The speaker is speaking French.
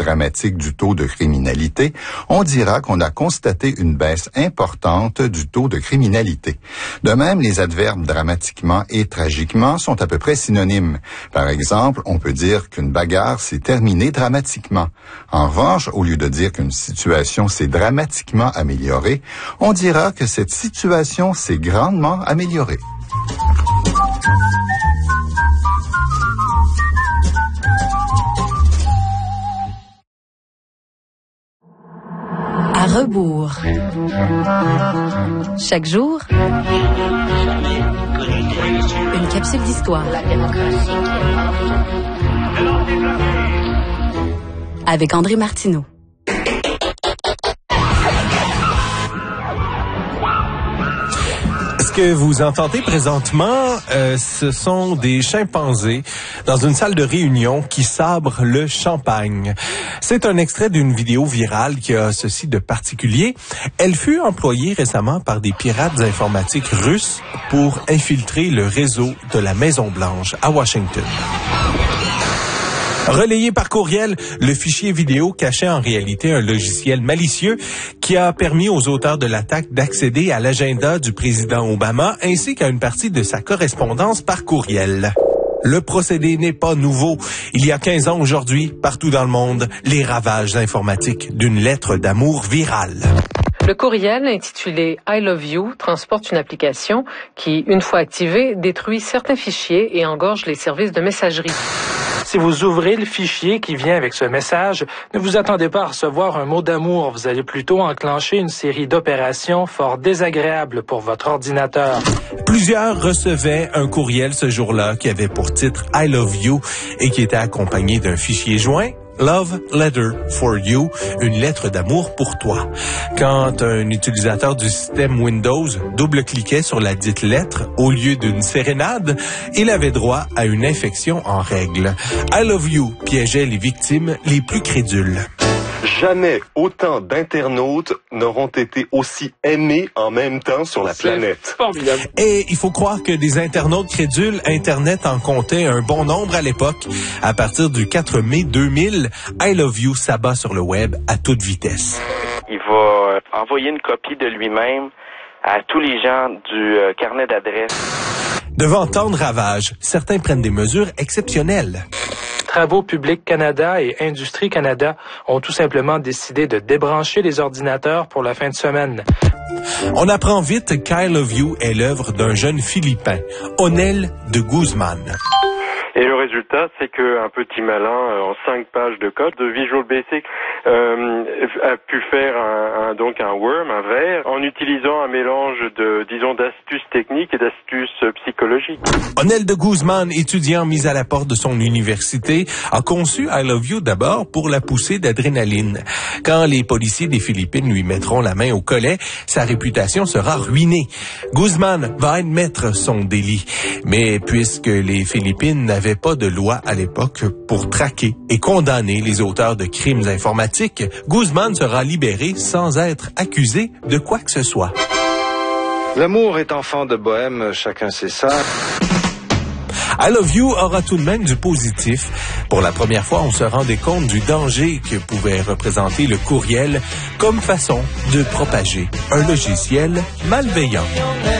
dramatique du taux de criminalité, on dira qu'on a constaté une baisse importante du taux de criminalité. De même, les adverbes dramatiquement et tragiquement sont à peu près synonymes. Par exemple, on peut dire qu'une bagarre s'est terminée dramatiquement. En revanche, au lieu de dire qu'une situation s'est dramatiquement améliorée, on dira que cette situation s'est grandement améliorée. À rebours. Chaque jour, une capsule d'histoire. Avec André Martineau. Ce que vous entendez présentement, ce sont des chimpanzés dans une salle de réunion qui sabrent le champagne. C'est un extrait d'une vidéo virale qui a ceci de particulier. Elle fut employée récemment par des pirates informatiques russes pour infiltrer le réseau de la Maison-Blanche à Washington. Relayé par courriel, le fichier vidéo cachait en réalité un logiciel malicieux qui a permis aux auteurs de l'attaque d'accéder à l'agenda du président Obama ainsi qu'à une partie de sa correspondance par courriel. Le procédé n'est pas nouveau. Il y a 15 ans aujourd'hui, partout dans le monde, les ravages informatiques d'une lettre d'amour virale. Le courriel intitulé I Love You transporte une application qui, une fois activée, détruit certains fichiers et engorge les services de messagerie. Si vous ouvrez le fichier qui vient avec ce message, ne vous attendez pas à recevoir un mot d'amour. Vous allez plutôt enclencher une série d'opérations fort désagréables pour votre ordinateur. Plusieurs recevaient un courriel ce jour-là qui avait pour titre I Love You et qui était accompagné d'un fichier joint. Love Letter for You, une lettre d'amour pour toi. Quand un utilisateur du système Windows double-cliquait sur la dite lettre au lieu d'une sérénade, il avait droit à une infection en règle. I Love You piégeait les victimes les plus crédules. Jamais autant d'internautes n'auront été aussi aimés en même temps sur la planète. Formidable. Et il faut croire que des internautes crédules, Internet en comptait un bon nombre à l'époque. À partir du 4 mai 2000, I Love You s'abat sur le web à toute vitesse. Il va envoyer une copie de lui-même à tous les gens du carnet d'adresses. Devant tant de ravages, certains prennent des mesures exceptionnelles. Travaux publics Canada et Industrie Canada ont tout simplement décidé de débrancher les ordinateurs pour la fin de semaine. On apprend vite qu'I Love You est l'œuvre d'un jeune Philippin, Onel de Guzman. Et le résultat, c'est qu'un petit malin, en 5 pages de code, de Visual Basic, a pu faire un worm, un ver, en utilisant un mélange d'astuces techniques et d'astuces psychologiques. Onel de Guzman, étudiant mis à la porte de son université, a conçu I Love You d'abord pour la poussée d'adrénaline. Quand les policiers des Philippines lui mettront la main au collet, sa réputation sera ruinée. Guzman va admettre son délit. Mais puisque les Philippines n'avaient pas de loi à l'époque pour traquer et condamner les auteurs de crimes informatiques, Guzman sera libéré sans être accusé de quoi que ce soit. L'amour est enfant de bohème, chacun sait ça. I Love You aura tout de même du positif. Pour la première fois, on se rendait compte du danger que pouvait représenter le courriel comme façon de propager un logiciel malveillant.